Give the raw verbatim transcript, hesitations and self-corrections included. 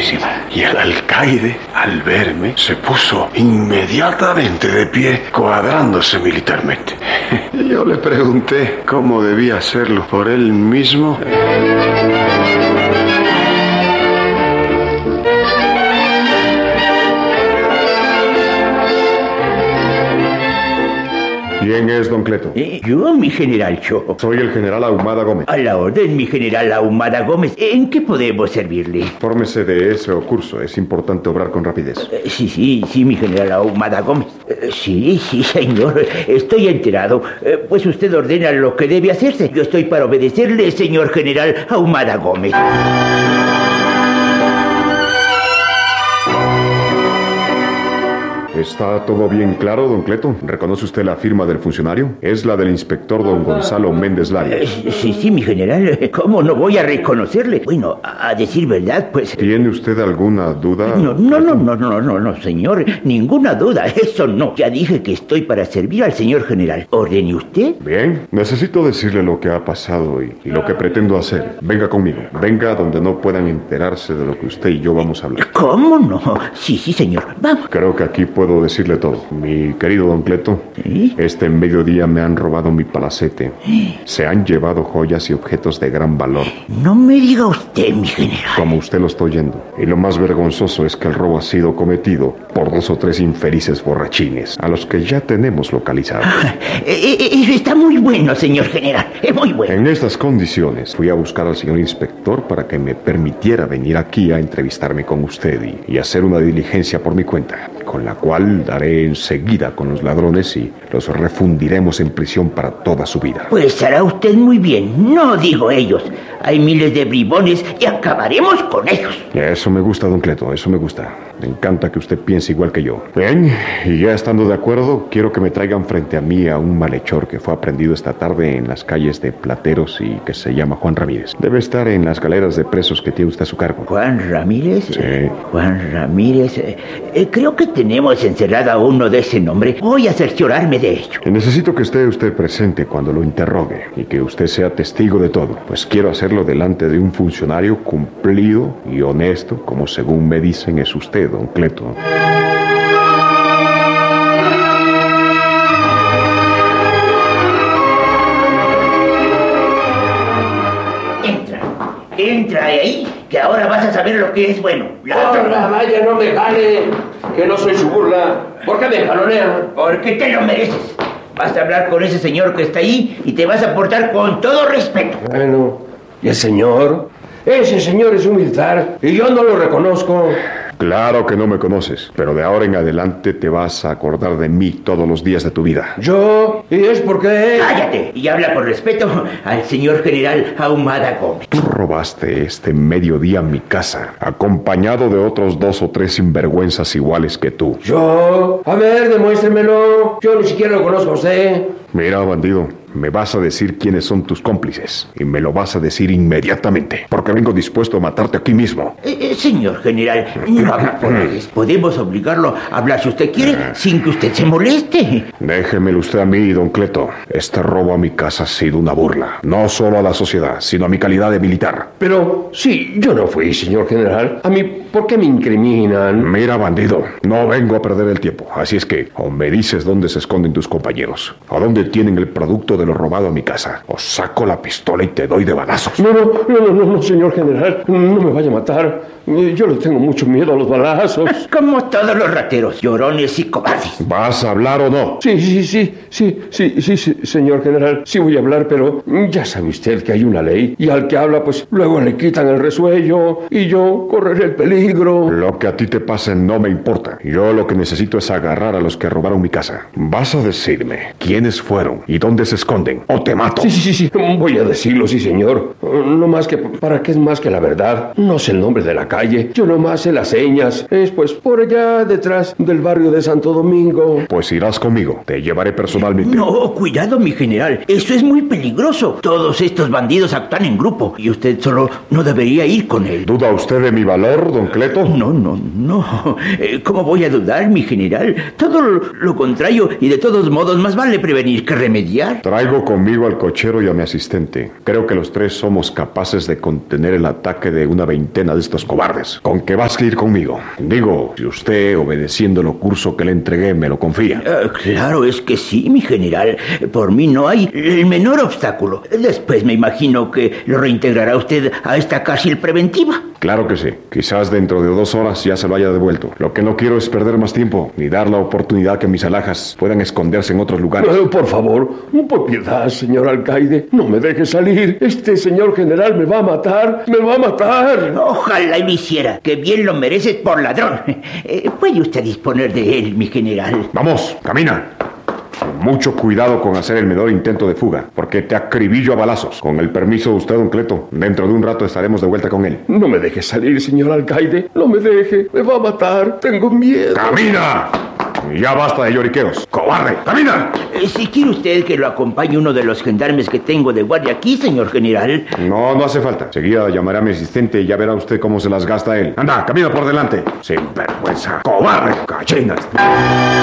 gravísima. Y el alcaide, al verme, se puso inmediatamente de pie, cuadrándose militarmente. Yo le pregunté cómo debía hacerlo por él mismo. ¿Quién es don Cleto? Eh, yo, mi general, yo. Soy el general Ahumada Gómez. A la orden, mi general Ahumada Gómez. ¿En qué podemos servirle? Fórmese de ese curso. Es importante obrar con rapidez. Eh, sí, sí, sí, mi general Ahumada Gómez. Eh, sí, sí, señor. Estoy enterado. Eh, pues usted ordena lo que debe hacerse. Yo estoy para obedecerle, señor general Ahumada Gómez. ¿Está todo bien claro, don Cleto? ¿Reconoce usted la firma del funcionario? Es la del inspector don Gonzalo Méndez Larios. Eh, sí, sí, mi general. ¿Cómo no voy a reconocerle? Bueno, a, a decir verdad, pues... ¿Tiene usted alguna duda? No, no, no, no, no, no, no, señor. Ninguna duda. Eso no. Ya dije que estoy para servir al señor general. ¿Ordene usted? Bien. Necesito decirle lo que ha pasado y, y lo que pretendo hacer. Venga conmigo. Venga donde no puedan enterarse de lo que usted y yo vamos a hablar. ¿Cómo no? Sí, sí, señor. Vamos. Creo que aquí puedo decirle todo. Mi querido don Cleto, ¿Sí? Este mediodía me han robado mi palacete. Se han llevado joyas y objetos de gran valor. No me diga usted, mi general. Como usted lo está oyendo. Y lo más vergonzoso es que el robo ha sido cometido por dos o tres infelices borrachines, a los que ya tenemos localizados. Eh, eh, está muy bueno, señor general. Es muy bueno. En estas condiciones fui a buscar al señor inspector para que me permitiera venir aquí a entrevistarme con usted y, y hacer una diligencia por mi cuenta, con la cual daré enseguida con los ladrones y los refundiremos en prisión para toda su vida. Pues hará usted muy bien. No digo ellos. Hay miles de bribones y acabaremos con ellos. Eso me gusta, don Cleto, eso me gusta. Me encanta que usted piense igual que yo. Bien, y ya estando de acuerdo, quiero que me traigan frente a mí a un malhechor que fue aprendido esta tarde en las calles de Plateros y que se llama Juan Ramírez. Debe estar en las galeras de presos que tiene usted a su cargo. ¿Juan Ramírez? Sí. Juan Ramírez. Eh, eh, creo que tenemos encerrado a uno de ese nombre. Voy a cerciorarme de ello. Necesito que esté usted presente cuando lo interrogue y que usted sea testigo de todo, pues quiero hacerlo delante de un funcionario cumplido y honesto, como según me dicen es usted, don Cleto. Entra, entra ahí, que ahora vas a saber lo que es bueno. ¡Ahora, vaya, no me gane! Que no soy su burla. ¿Por qué me jalonea? Porque te lo mereces. Vas a hablar con ese señor que está ahí y te vas a portar con todo respeto. Bueno, ¿y el señor? Ese señor es un militar y yo no lo reconozco. Claro que no me conoces, pero de ahora en adelante te vas a acordar de mí todos los días de tu vida. ¿Yo? ¿Y es porque...? ¡Cállate! Y habla con respeto al señor general Ahumada Gómez. Tú robaste este mediodía mi casa, acompañado de otros dos o tres sinvergüenzas iguales que tú. ¿Yo? A ver, demuéstremelo. Yo ni siquiera lo conozco a usted. Mira, bandido, me vas a decir quiénes son tus cómplices. Y me lo vas a decir inmediatamente, porque vengo dispuesto a matarte aquí mismo. Eh, eh, señor general, no haga porres. Podemos obligarlo a hablar si usted quiere, sin que usted se moleste. Déjemelo usted a mí, don Cleto. Este robo a mi casa ha sido una burla. No solo a la sociedad, sino a mi calidad de militar. Pero, sí, yo no fui, señor general. A mí, ¿por qué me incriminan? Mira, bandido, no vengo a perder el tiempo. Así es que, o me dices dónde se esconden tus compañeros, o dónde tienen el producto de lo robado a mi casa, o saco la pistola y te doy de balazos. No, no, no, no, no, señor general. No me vaya a matar. Yo le tengo mucho miedo a los balazos. Como todos los rateros, llorones y cobardes. ¿Vas a hablar o no? Sí, sí, sí, sí, sí, sí, sí, señor general. Sí voy a hablar, pero ya sabe usted que hay una ley. Y al que habla, pues, luego le quitan el resuello y yo correré el peligro. Lo que a ti te pase no me importa. Yo lo que necesito es agarrar a los que robaron mi casa. Vas a decirme quiénes fueron y dónde se esconden, o te mato. Sí, sí, sí, sí. Voy a decirlo, sí, señor. No más que para qué es más que la verdad. No sé el nombre de la calle. Yo nomás sé las señas. Es pues por allá detrás del barrio de Santo Domingo. Pues irás conmigo. Te llevaré personalmente. No, cuidado, mi general. Eso es muy peligroso. Todos estos bandidos actúan en grupo y usted solo no debería ir con él. ¿Duda usted de mi valor, don Cleto? No, no, no. Eh, ¿Cómo voy a dudar, mi general? Todo lo, lo contrario, y de todos modos más vale prevenir que remediar. Trae Traigo conmigo al cochero y a mi asistente. Creo que los tres somos capaces de contener el ataque de una veintena de estos cobardes. ¿Con qué vas a ir conmigo? Digo, si usted, obedeciendo el curso que le entregué, me lo confía. Uh, claro, es que sí, mi general. Por mí no hay el menor obstáculo. Después me imagino que lo reintegrará usted a esta cárcel preventiva. Claro que sí. Quizás dentro de dos horas ya se lo haya devuelto. Lo que no quiero es perder más tiempo, ni dar la oportunidad que mis alhajas puedan esconderse en otros lugares. Eh, por favor, por piedad, señor alcaide, no me deje salir. Este señor general me va a matar, me va a matar. Ojalá y lo hiciera, que bien lo mereces por ladrón. Eh, ¿Puede usted disponer de él, mi general? Vamos, camina. Mucho cuidado con hacer el menor intento de fuga, porque te acribillo a balazos. Con el permiso de usted, don Cleto, dentro de un rato estaremos de vuelta con él. No me deje salir, señor alcaide. No me deje. Me va a matar. Tengo miedo. ¡Camina! Ya basta de lloriqueos. ¡Cobarde! ¡Camina! Eh, si quiere usted que lo acompañe uno de los gendarmes que tengo de guardia aquí, señor general. No, no hace falta. Seguida llamaré a mi asistente y ya verá usted cómo se las gasta él. Anda, camina por delante. Sin vergüenza. ¡Cobarde! ¡Cachinas!